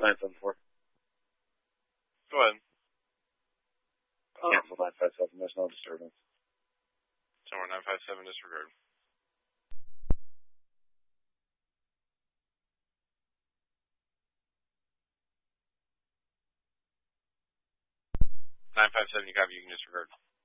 974. Go ahead. Cancel 957. There's no disturbance. Tower 957, disregard. 957, you copy, you can disregard.